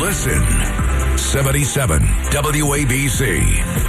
Listen. 77 WABC.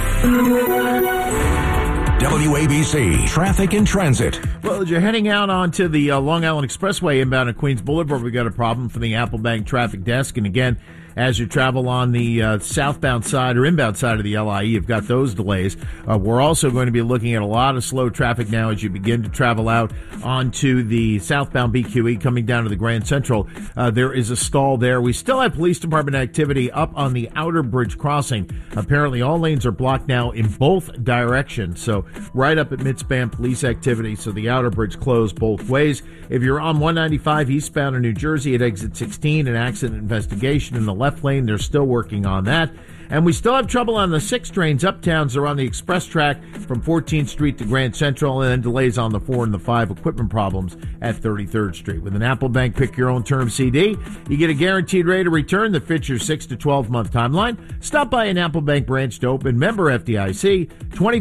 WABC Traffic and Transit. Well, as you're heading out onto the Long Island Expressway inbound at Queens Boulevard, we got a problem for the Applebank traffic desk. And again, as you travel on the southbound side or inbound side of the LIE, you've got those delays. We're also going to be looking at a lot of slow traffic now as you begin to travel out onto the southbound BQE coming down to the Grand Central. There is a stall there. We still have police department activity up on the Outer Bridge crossing. Apparently all lanes are blocked now in both directions. So right up at mid-span police activity. So the Outer Bridge closed both ways. If you're on 195 eastbound in New Jersey at exit 16, an accident investigation in the left lane. They're still working on that. And we still have trouble on the 6 trains. Uptowns are on the express track from 14th Street to Grand Central, and then delays on the 4 and the 5, equipment problems at 33rd Street. With an Applebank Pick Your Own Term CD, you get a guaranteed rate of return that fits your 6 to 12-month timeline. Stop by an Applebank branch to open. Member FDIC.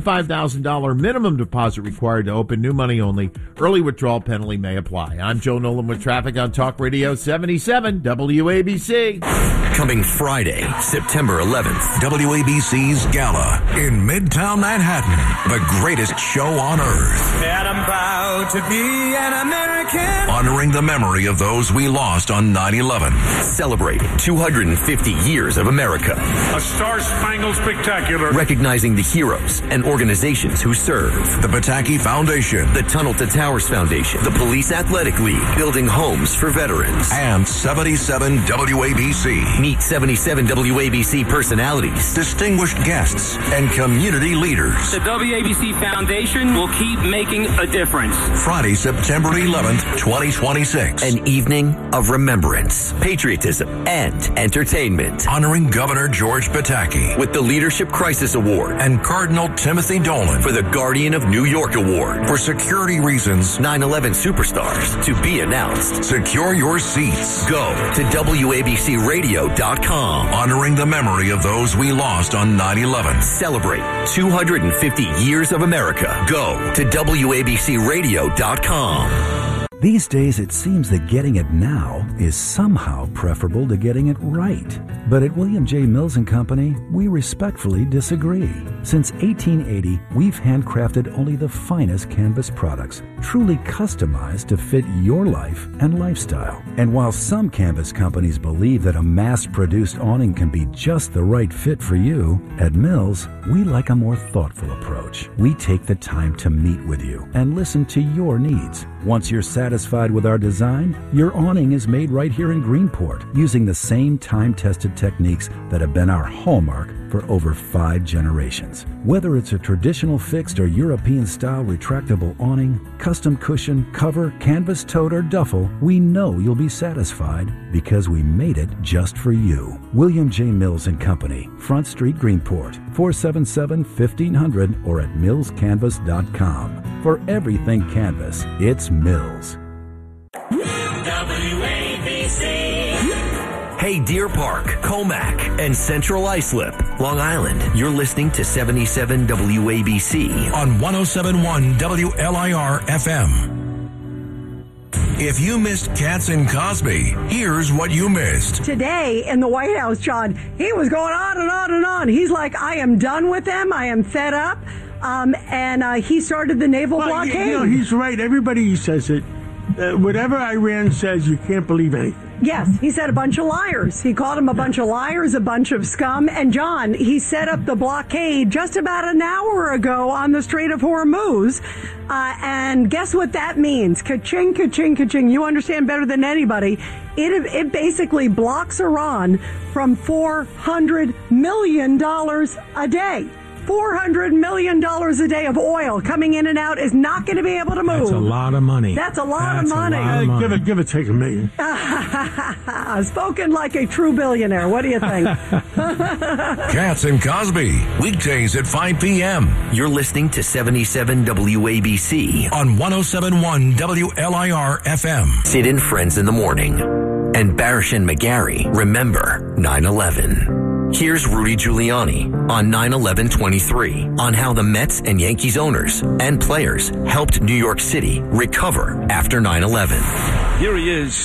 $25,000 minimum deposit required to open. New money only. Early withdrawal penalty may apply. I'm Joe Nolan with traffic on Talk Radio 77 WABC. Coming Friday, September 11th, WABC's Gala in Midtown Manhattan, the greatest show on earth. And I'm proud to be an American. Honoring the memory of those we lost on 9/11. Celebrating 250 years of America. A star-spangled spectacular. Recognizing the heroes and organizations who serve. The Pataki Foundation. The Tunnel to Towers Foundation. The Police Athletic League. Building homes for veterans. And 77 WABC. Meet 77 WABC personalities, distinguished guests, and community leaders. The WABC Foundation will keep making a difference. Friday, September 11th, 2026. An evening of remembrance, patriotism, and entertainment. Honoring Governor George Pataki with the Leadership Crisis Award and Cardinal Timothy Dolan for the Guardian of New York Award. For security reasons, 9/11 superstars to be announced. Secure your seats. Go to WABCRadio.com. Honoring the memory of those we lost on 9/11. Celebrate 250 years of America. Go to WABCRadio.com. These days, it seems that getting it now is somehow preferable to getting it right. But at William J. Mills & Company, we respectfully disagree. Since 1880, we've handcrafted only the finest canvas products, truly customized to fit your life and lifestyle. And while some canvas companies believe that a mass-produced awning can be just the right fit for you, at Mills, we like a more thoughtful approach. We take the time to meet with you and listen to your needs. Once you're satisfied with our design, your awning is made right here in Greenport using the same time-tested techniques that have been our hallmark for over 5 generations. Whether it's a traditional fixed or European-style retractable awning, custom cushion, cover, canvas tote, or duffel, we know you'll be satisfied because we made it just for you. William J. Mills & Company, Front Street, Greenport, 477-1500 or at millscanvas.com. For everything canvas, it's Mills. WABC. Hey, Deer Park, Comac, and Central Islip, Long Island. You're listening to 77 WABC on 107.1 WLIR FM. If you missed Katz and Cosby, here's what you missed. Today in the White House, John, he was going on and on and on. He's like, I am done with them. I am fed up. And he started the naval blockade. You know, he's right. Everybody says it. Whatever Iran says, you can't believe anything. Yes, he said a bunch of liars. He called them a bunch of liars, a bunch of scum. And, John, he set up the blockade just about an hour ago on the Strait of Hormuz. And guess what that means? Ka-ching, ka-ching, ka-ching. You understand better than anybody. It basically blocks Iran from $400 million a day. $400 million a day of oil coming in and out is not going to be able to move. That's a lot of money. That's a lot of money. Give it, take $1 million. Spoken like a true billionaire. What do you think? Katz and Cosby, weekdays at 5 p.m. You're listening to 77 WABC on 107.1 WLIR FM. Sid and Friends in the Morning. And Barish and McGarry remember 9/11. Here's Rudy Giuliani on 9/11/23 on how the Mets and Yankees owners and players helped New York City recover after 9/11. Here he is,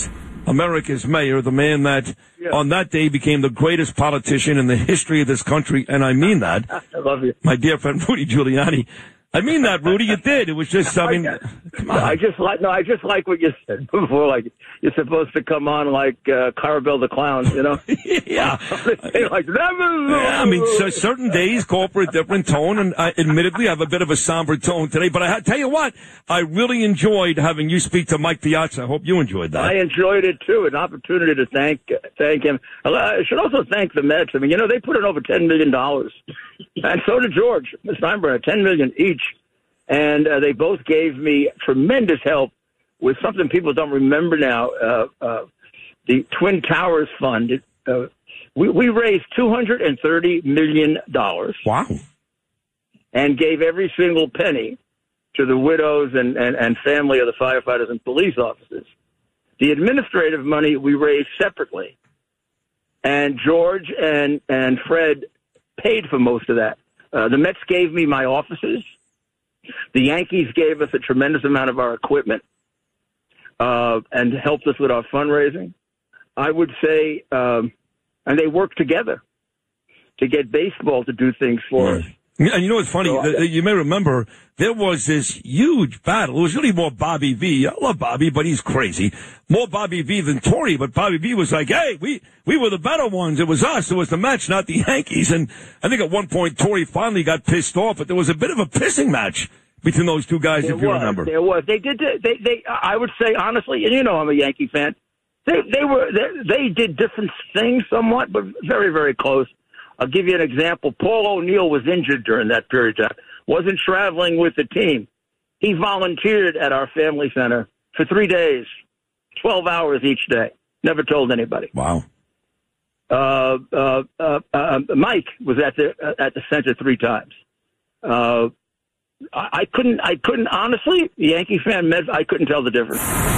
America's mayor, the man that on that day became the greatest politician in the history of this country, and I mean that. I love you. My dear friend Rudy Giuliani. I mean that, Rudy. You did. It was just, I mean, come on. I just like what you said before. Like you're supposed to come on like Carabelle the Clown, you know? Yeah. Like I mean, so certain days call for a different tone, and admittedly, I have a bit of a somber tone today. But I tell you what, I really enjoyed having you speak to Mike Piazza. I hope you enjoyed that. I enjoyed it too. An opportunity to thank him. I should also thank the Mets. I mean, they put in over $10 million, and so did George Steinbrenner, $10 million each. And they both gave me tremendous help with something people don't remember now. The Twin Towers Fund. We raised $230 million. Wow. And gave every single penny to the widows and family of the firefighters and police officers. The administrative money we raised separately. And George and Fred paid for most of that. The Mets gave me my offices. The Yankees gave us a tremendous amount of our equipment and helped us with our fundraising. I would say, and they worked together to get baseball to do things for us. And you know what's funny? You may remember there was this huge battle. It was really more Bobby V. I love Bobby, but he's crazy. More Bobby V than Torrey, but Bobby V was like, hey, we were the better ones. It was us. It was the Mets, not the Yankees. And I think at one point Torrey finally got pissed off, but there was a bit of a pissing match between those two guys, if you remember. There was. They did. They. I would say honestly, and I'm a Yankee fan. They did different things somewhat, but very, very close. I'll give you an example. Paul O'Neill was injured during that period of time. Wasn't traveling with the team. He volunteered at our family center for 3 days, 12 hours each day. Never told anybody. Wow. Mike was at the center 3 times. I couldn't honestly, Yankee fan, Mets, I couldn't tell the difference.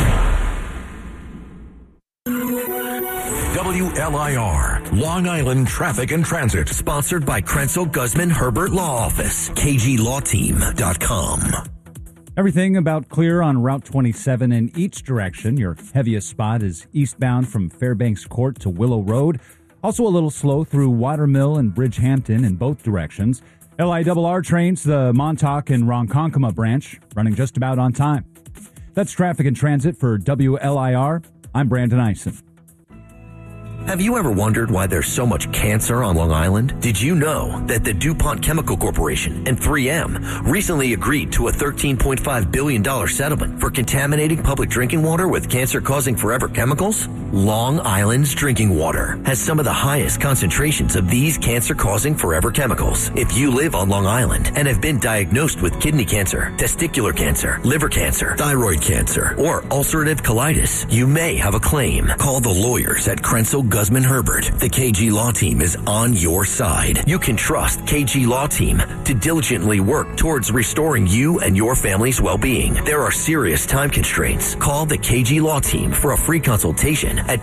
WLIR, Long Island Traffic and Transit. Sponsored by Krenzel Guzman Herbert Law Office. KGLawTeam.com. Everything about clear on Route 27 in each direction. Your heaviest spot is eastbound from Fairbanks Court to Willow Road. Also a little slow through Watermill and Bridgehampton in both directions. LIRR trains, the Montauk and Ronkonkoma branch, running just about on time. That's traffic and transit for WLIR. I'm Brandon Eisen. Have you ever wondered why there's so much cancer on Long Island? Did you know that the DuPont Chemical Corporation and 3M recently agreed to a $13.5 billion settlement for contaminating public drinking water with cancer-causing forever chemicals? Long Island's drinking water has some of the highest concentrations of these cancer-causing forever chemicals. If you live on Long Island and have been diagnosed with kidney cancer, testicular cancer, liver cancer, thyroid cancer, or ulcerative colitis, you may have a claim. Call the lawyers at Krenzel Guzman Herbert. The KG Law Team is on your side. You can trust KG Law Team to diligently work towards restoring you and your family's well-being. There are serious time constraints. Call the KG Law Team for a free consultation at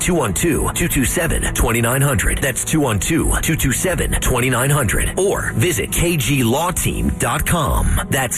212-227-2900. That's 212-227-2900. Or visit KGLawTeam.com. That's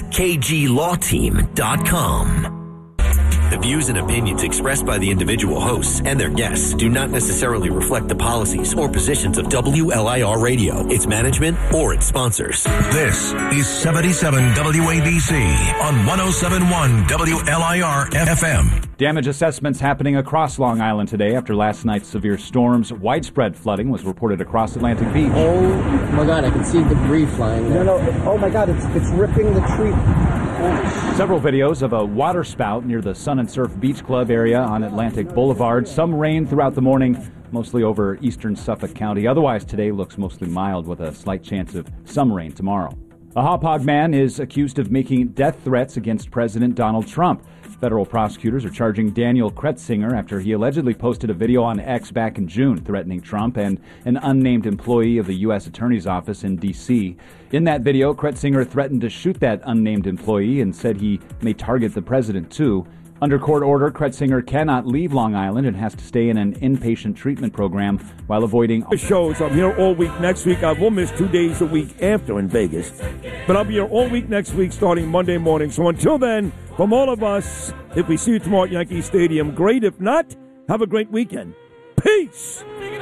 KGLawTeam.com. The views and opinions expressed by the individual hosts and their guests do not necessarily reflect the policies or positions of WLIR Radio, its management, or its sponsors. This is 77 WABC on 107.1 WLIR FM. Damage assessments happening across Long Island today after last night's severe storms. Widespread flooding was reported across Atlantic Beach. Oh my God, I can see debris flying there. No, oh my God, it's ripping the tree. Several videos of a water spout near the Sun and Surf Beach Club area on Atlantic Boulevard. Some rain throughout the morning, mostly over eastern Suffolk County. Otherwise, today looks mostly mild with a slight chance of some rain tomorrow. A Hauppauge man is accused of making death threats against President Donald Trump. Federal prosecutors are charging Daniel Kretzinger after he allegedly posted a video on X back in June threatening Trump and an unnamed employee of the U.S. Attorney's Office in D.C. In that video, Kretzinger threatened to shoot that unnamed employee and said he may target the president too. Under court order, Kretzinger cannot leave Long Island and has to stay in an inpatient treatment program while avoiding shows. I'm here all week next week. I will miss 2 days a week after in Vegas. But I'll be here all week next week starting Monday morning. So until then, from all of us, if we see you tomorrow at Yankee Stadium, great. If not, Have a great weekend. Peace.